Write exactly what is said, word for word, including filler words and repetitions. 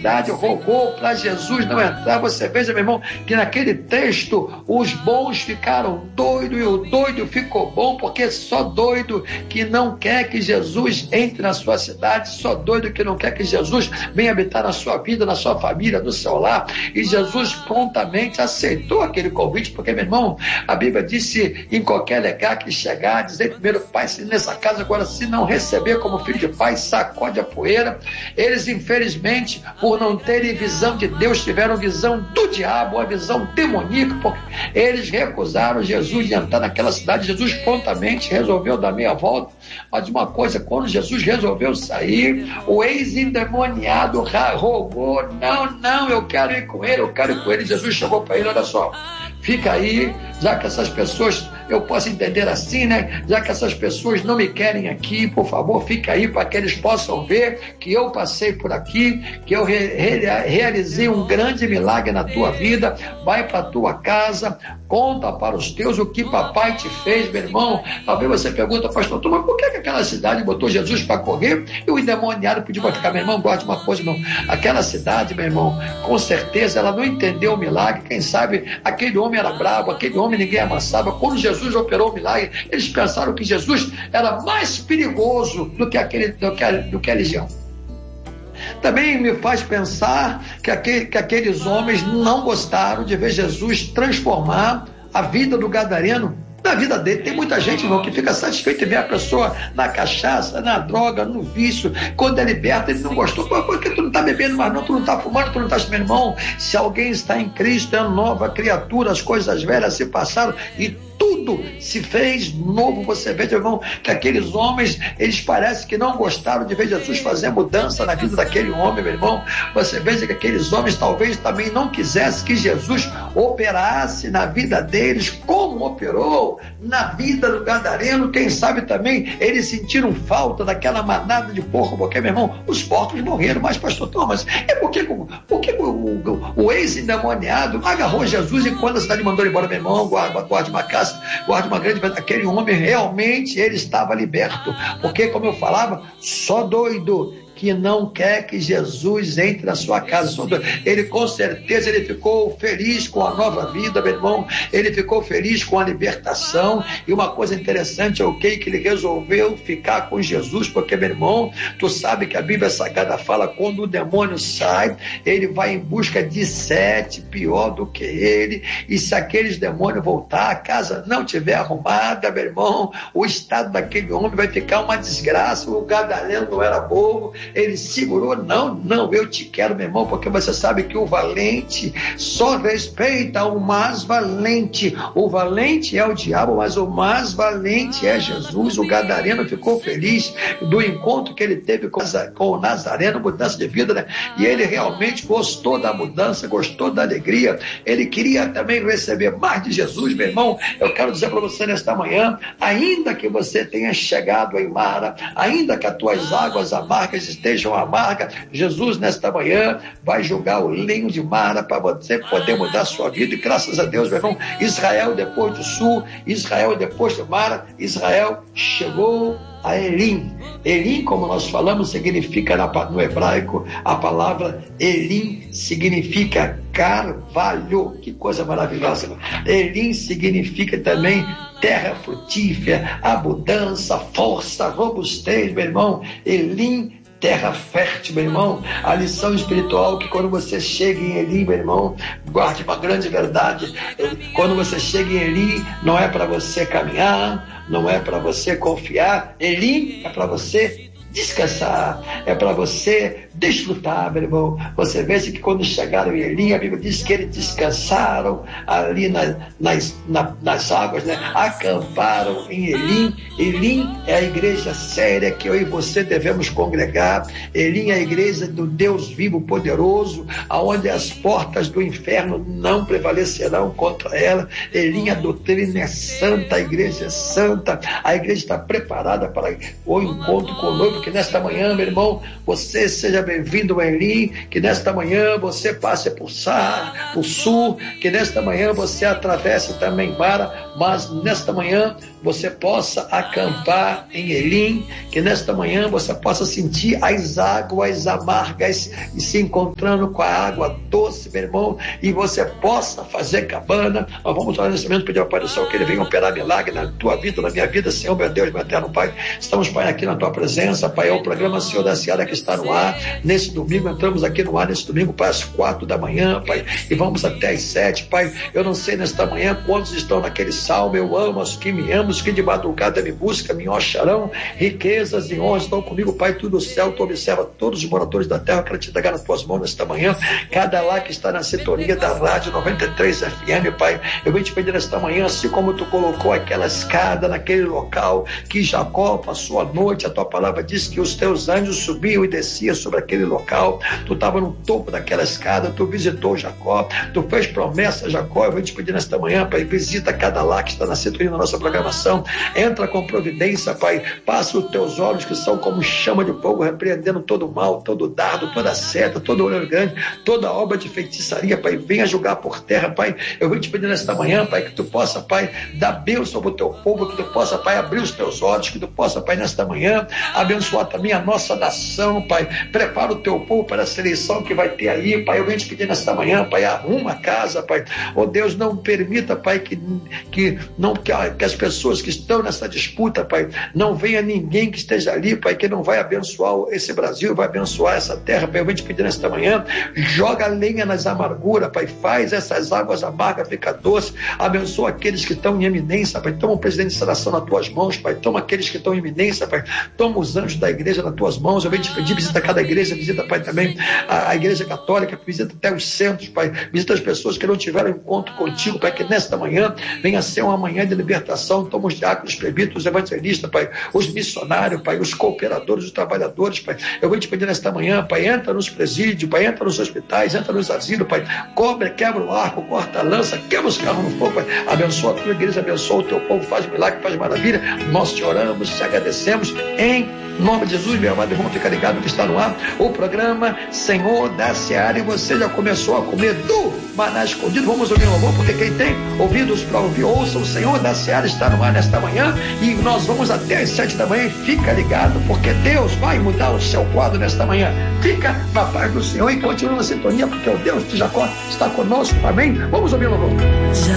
cidade rogou para Jesus não entrar. Você veja, meu irmão, que naquele texto os bons ficaram doidos e o doido ficou bom, porque só doido que não quer que Jesus entre na sua cidade, só doido que não quer que Jesus venha habitar na sua vida, na sua família, no seu lar. E Jesus prontamente aceitou aquele convite, porque, meu irmão, a Bíblia disse: em qualquer lugar que chegar, dizer primeiro: Pai, se nessa casa agora, se não receber como filho de pai, sacode a poeira. Eles, infelizmente, por não terem visão de Deus, tiveram visão do diabo, a visão demoníaca, porque eles recusaram Jesus de entrar naquela cidade. Jesus prontamente resolveu dar meia volta. Mas uma coisa, quando Jesus resolveu sair, o ex-endemoniado rogou: não, não, eu quero ir com ele, eu quero ir com ele. Jesus chegou para ele: olha só, fica aí, já que essas pessoas, eu posso entender assim, né? Já que essas pessoas não me querem aqui, por favor, fica aí para que eles possam ver que eu passei por aqui, que eu re- re- realizei um grande milagre na tua vida. Vai para a tua casa, conta para os teus o que papai te fez, meu irmão. Talvez você pergunta: pastor, mas por que que aquela cidade botou Jesus para correr e o endemoniado pediu para ficar? Meu irmão, guarde uma coisa, não. Aquela cidade, meu irmão, com certeza ela não entendeu o milagre. Quem sabe aquele homem era bravo, aquele homem ninguém amassava. Quando Jesus operou o milagre, eles pensaram que Jesus era mais perigoso do que, aquele, do que, a, do que a legião. Também me faz pensar que, aquele, que aqueles homens não gostaram de ver Jesus transformar a vida do gadareno na vida dele. Tem muita gente, irmão, que fica satisfeito em ver a pessoa na cachaça, na droga, no vício. Quando é liberta, ele não gostou. Pô, por que tu não está bebendo mais não? Tu não está fumando, tu não está... Meu irmão, se alguém está em Cristo, é uma nova criatura, as coisas velhas se passaram e tudo se fez novo. Você vê, meu irmão, que aqueles homens, eles parecem que não gostaram de ver Jesus fazer mudança na vida daquele homem, meu irmão. Você vê que aqueles homens talvez também não quisessem que Jesus operasse na vida deles como operou na vida do gadareno. Quem sabe também eles sentiram falta daquela manada de porco, porque, meu irmão, os porcos morreram. Mas, pastor Thomas, é porque, porque o, o, o ex-endemoniado agarrou Jesus e quando a cidade mandou ele embora, meu irmão, guarda, guarda uma casa, guarda uma grande... Aquele homem realmente ele estava liberto, porque, como eu falava, só doido que não quer que Jesus entre na sua casa. Ele com certeza ele ficou feliz com a nova vida, meu irmão. Ele ficou feliz com a libertação. E uma coisa interessante é o que que ele resolveu ficar com Jesus, porque, meu irmão, tu sabe que a Bíblia Sagrada fala: quando o demônio sai, ele vai em busca de sete pior do que ele, e se aqueles demônios voltar, a casa não tiver arrumada, meu irmão, o estado daquele homem vai ficar uma desgraça. O gadareno não era bobo, ele segurou: não, não, eu te quero, meu irmão, porque você sabe que o valente só respeita o mais valente. O valente é o diabo, mas o mais valente é Jesus. O gadareno ficou feliz do encontro que ele teve com, com o Nazareno, mudança de vida, né? E ele realmente gostou da mudança, gostou da alegria. Ele queria também receber mais de Jesus, meu irmão. Eu quero dizer para você nesta manhã: ainda que você tenha chegado em Mara, ainda que as tuas águas amargas estejam amargas, Jesus nesta manhã vai jogar o linho de Mara para você poder mudar a sua vida. E graças a Deus, meu irmão, Israel depois do sul, Israel depois de Mara, Israel chegou a Elim. Elim, como nós falamos, significa no hebraico, a palavra Elim significa carvalho. Que coisa maravilhosa. Elim significa também terra frutífera, abundância, força, robustez, meu irmão. Elim, terra fértil, meu irmão. A lição espiritual que quando você chega em Elim, meu irmão, guarde uma grande verdade: quando você chega em Elim, não é para você caminhar, não é para você confiar. Elim é para você descansar, é para você desfrutar, meu irmão. Você vê que quando chegaram em Elim, a Bíblia diz que eles descansaram ali na, nas, na, nas águas, né? Acamparam em Elim. Elim é a igreja séria que eu e você devemos congregar. Elim é a igreja do Deus vivo, poderoso, aonde as portas do inferno não prevalecerão contra ela. Elim, a doutrina é santa, a igreja é santa, a igreja está preparada para o encontro com o noivo. que nesta manhã, meu irmão, você seja bem-vindo a Elim, que nesta manhã você passe por Sá, por Sul, que nesta manhã você atravesse também Mara, mas nesta manhã você possa acampar em Elim, que nesta manhã você possa sentir as águas amargas e se encontrando com a água doce, meu irmão, e você possa fazer cabana. Nós vamos orar nesse momento, pedir ao Pai do Céu que Ele venha operar milagre na tua vida, na minha vida, Senhor, meu Deus, meu eterno Pai. Estamos, Pai, aqui na tua presença, Pai, é o programa Senhor da Seara que está no ar. Nesse domingo, entramos aqui no ar, nesse domingo, Pai, às quatro da manhã, Pai, e vamos até às sete, Pai. Eu não sei nesta manhã quantos estão naquele salmo, eu amo os que me amam, os que de madrugada me buscam, me acharão, riquezas e honras estão comigo, Pai, tudo do céu, tu observa todos os moradores da terra, quero te entregar nas tuas mãos nesta manhã, cada lá que está na sintonia da rádio noventa e três F M, Pai, eu venho te pedir nesta manhã, assim como tu colocou aquela escada naquele local que Jacó passou a noite, a tua palavra diz que os teus anjos subiam e desciam sobre aquele local, tu estava no topo daquela escada, tu visitou Jacó, tu fez promessa a Jacó, eu venho te pedir nesta manhã, Pai, visita cada lá que está na sintonia da nossa programação, entra com providência, Pai, passa os teus olhos que são como chama de fogo, repreendendo todo o mal, todo dardo, toda seta, todo olho grande, toda obra de feitiçaria, Pai, venha julgar por terra, Pai, eu venho te pedir nesta manhã, Pai, que tu possa, Pai, dar bênção sobre o teu povo, que tu possa, Pai, abrir os teus olhos, que tu possa, Pai, nesta manhã, abençoar também a nossa nação, Pai, prepara o teu povo para a seleção que vai ter aí, Pai, eu venho te pedir nesta manhã, Pai, arruma a casa, Pai, oh Deus, não permita, Pai, que, que, não, que, que as pessoas que estão nessa disputa, Pai, não venha ninguém que esteja ali, Pai, que não vai abençoar esse Brasil, vai abençoar essa terra, Pai, eu venho te pedir nesta manhã, joga lenha nas amarguras, Pai, faz essas águas amargas ficar doce, abençoa aqueles que estão em eminência, Pai, toma o presidente de nação nas tuas mãos, Pai, toma aqueles que estão em eminência, Pai, toma os anjos da igreja nas tuas mãos, eu venho te pedir, visita cada igreja, visita, Pai, também a, a igreja católica, visita até os centros, Pai, visita as pessoas que não tiveram encontro contigo, Pai, que nesta manhã venha ser uma manhã de libertação, toma os diáconos, os presbíteros, os evangelistas, Pai, os missionários, Pai, os cooperadores, os trabalhadores, Pai, eu venho te pedir nesta manhã, Pai, entra nos presídios, Pai, entra nos hospitais, entra nos asilos, Pai, cobre, quebra o arco, corta a lança, quebra os carros no fogo, Pai, abençoa a tua igreja, abençoa o teu povo, faz milagre, faz maravilha, nós te oramos, te agradecemos, em nome de Jesus, meu amado irmão, fica ligado que está no ar, o programa Senhor da Seara, e você já começou a comer do maná escondido, vamos ouvir um louvor, porque quem tem ouvidos para ouvir, ouça, o Senhor da Seara está no ar nesta manhã, e nós vamos até às sete da manhã, e fica ligado, porque Deus vai mudar o seu quadro nesta manhã, fica na paz do Senhor, e continua na sintonia, porque o Deus de Jacó está conosco, amém? Vamos ouvir um louvor.